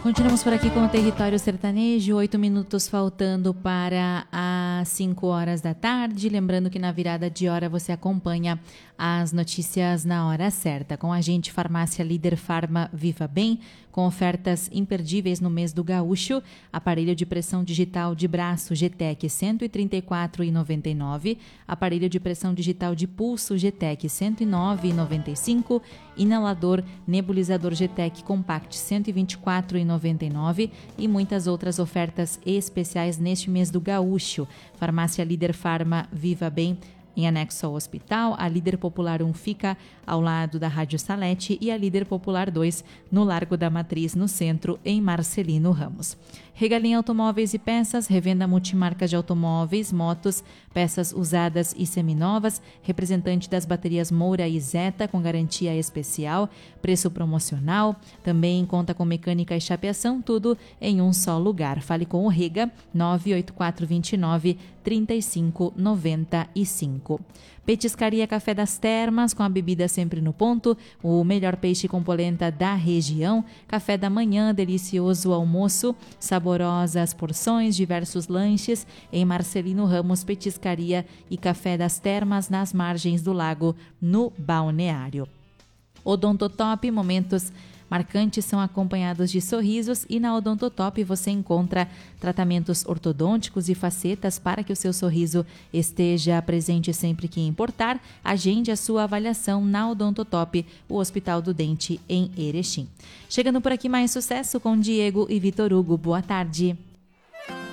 Continuamos por aqui com o Território Sertanejo, 8 minutos faltando para as 5 horas da tarde. Lembrando que na virada de hora você acompanha as notícias na hora certa. Com a gente, Farmácia Líder Farma Viva Bem, com ofertas imperdíveis no mês do Gaúcho. Aparelho de pressão digital de braço GTEC R$ 134,99. Aparelho de pressão digital de pulso GTEC R$ 109,95. Inalador nebulizador GTEC Compact R$ 124,99 e muitas outras ofertas especiais neste mês do Gaúcho. Farmácia Líder Farma Viva Bem, em anexo ao hospital. A Líder Popular 1 fica ao lado da Rádio Salete e a Líder Popular 2 no Largo da Matriz, no centro, em Marcelino Ramos. Regalim Automóveis e Peças, revenda multimarcas de automóveis, motos, peças usadas e seminovas, representante das baterias Moura e Zeta com garantia especial, preço promocional, também conta com mecânica e chapeação, tudo em um só lugar. Fale com o Rega, 98429-3595. Petiscaria Café das Termas, com a bebida sempre no ponto, o melhor peixe com polenta da região, café da manhã, delicioso almoço, saborosas porções, diversos lanches, em Marcelino Ramos, Petiscaria e Café das Termas, nas margens do lago, no Balneário. Odontotop, momentos marcantes são acompanhados de sorrisos, e na Odontotop você encontra tratamentos ortodônticos e facetas para que o seu sorriso esteja presente sempre que importar. Agende a sua avaliação na Odontotop, o Hospital do Dente em Erechim. Chegando por aqui mais sucesso com Diego e Vitor Hugo. Boa tarde.